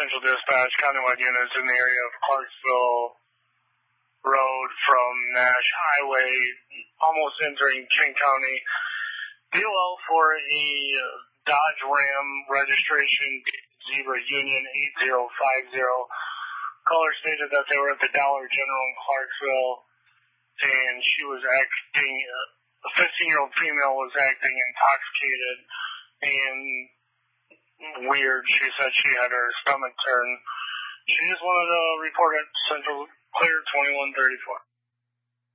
Central Dispatch, countywide units in the area of Clarksville Road from Nash Highway, almost entering King County. DOL for a Dodge Ram registration, Zebra Union 8050. Caller stated that they were at the Dollar General in Clarksville, and she was acting, a 15-year-old female was acting intoxicated and weird. She said she had her stomach turn. She just wanted to report at Central Clear 2134.